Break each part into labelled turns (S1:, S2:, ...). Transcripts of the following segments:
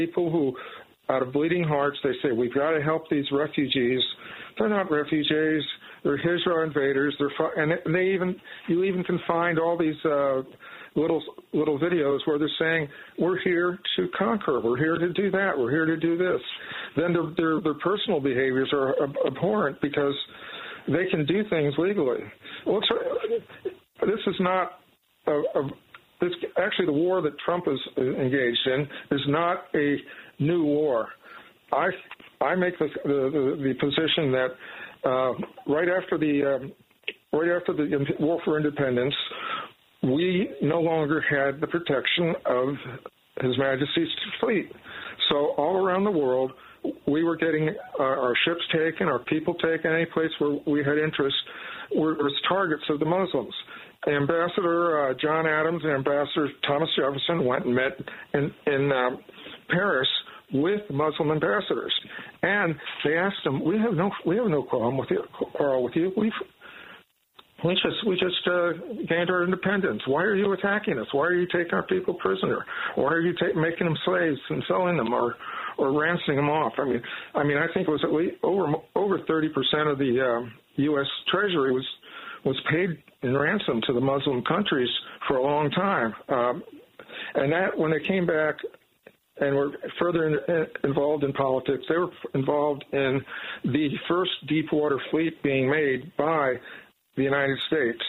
S1: people who, out of bleeding hearts, they say, we've got to help these refugees. They're not refugees. They're Hijra invaders. You even can find all these little videos where they're saying, we're here to conquer. We're here to do that. We're here to do this. Then their personal behaviors are abhorrent because they can do things legally. Well, this is not actually the war that Trump is engaged in is not a new war. I make the position that right after the War for Independence, we no longer had the protection of His Majesty's fleet. So all around the world, we were getting our ships taken, our people taken, any place where we had interest was targets of the Muslims. Ambassador John Adams and Ambassador Thomas Jefferson went and met in Paris with Muslim ambassadors, and they asked them, "We have no quarrel with you. We just gained our independence. Why are you attacking us? Why are you taking our people prisoner? Why are you making them slaves and selling them or ransoming them off?" I mean, I think it was at least over 30% of the U.S. Treasury was paid in ransom to the Muslim countries for a long time, and that when they came back and were further involved in politics, they were involved in the first deep water fleet being made by the United States.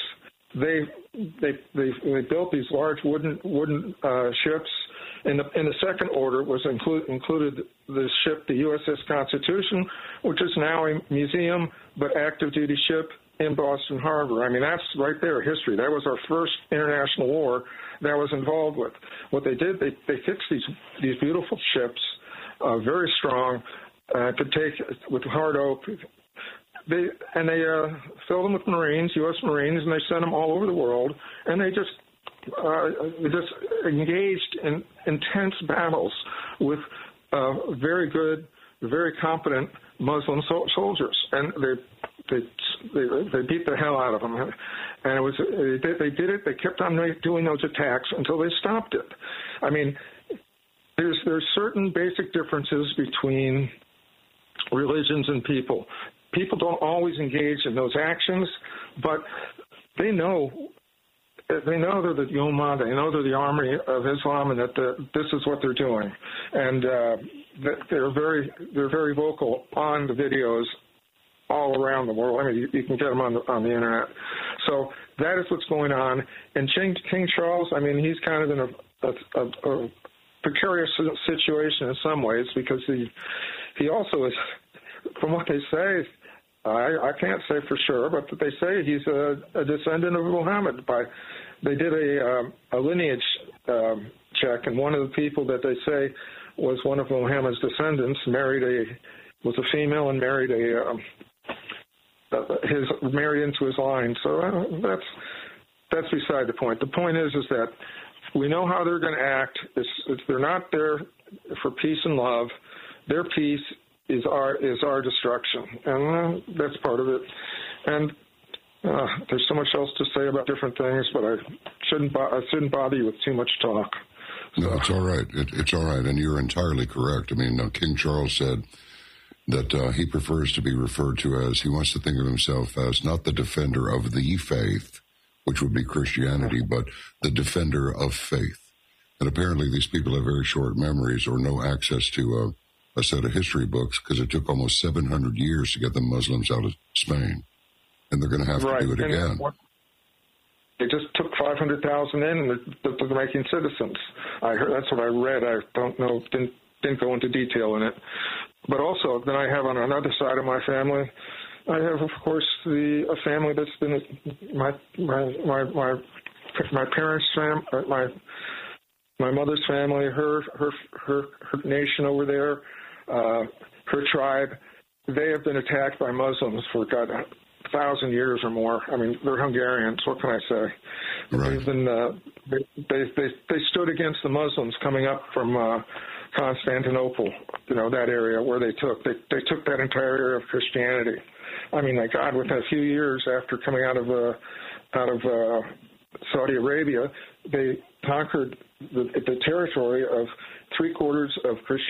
S1: They built these large wooden ships. In the second order was included the ship, the USS Constitution, which is now a museum but active duty ship in Boston Harbor. I mean, that's right there, history. That was our first international war that was involved with. What they did, they fixed these beautiful ships, very strong, could take with hard oak. They filled them with Marines, U.S. Marines, and they sent them all over the world, and they just engaged in intense battles with very good, very competent Muslim soldiers, and they beat the hell out of them. And they did it. They kept on doing those attacks until they stopped it. I mean, there's certain basic differences between religions and people. People don't always engage in those actions, but they know they're the Ummah, they know they're the army of Islam, and that this is what they're doing. And they're very vocal on the videos all around the world. I mean, you can get them on the internet. So that is what's going on. And King Charles, I mean, he's kind of in a precarious situation in some ways because he also is, from what they say, I can't say for sure, but they say he's a descendant of Muhammad. They did a lineage check, and one of the people that they say was one of Muhammad's descendants was a female and married into his line. So that's beside the point. The point is that we know how they're going to act. They're not there for peace and love. Their peace is our destruction, and that's part of it. And there's so much else to say about different things, but I shouldn't bother you with too much talk. So.
S2: No, it's all right. It's all right, and you're entirely correct. I mean, King Charles said that he prefers to be referred to as, he wants to think of himself as not the defender of the faith, which would be Christianity, but the defender of faith. And apparently these people have very short memories or no access to a set of history books because it took almost 700 years to get the Muslims out of Spain. And they're going to have to do it again.
S1: They just took 500,000 in, and they're making citizens. I heard, that's what I read. I don't know, didn't go into detail in it. But also, then I have on another side of my family, I have, of course, a family that's been my parents' family, my mother's family, her nation over there, her tribe. They have been attacked by Muslims for 1,000 years or more. I mean, they're Hungarians. What can I say?
S2: Right.
S1: They've been they stood against the Muslims coming up from Constantinople, that area where they took that entire area of Christianity. I mean, my God, within a few years after coming out of Saudi Arabia, they conquered the territory of 3/4 of Christianity.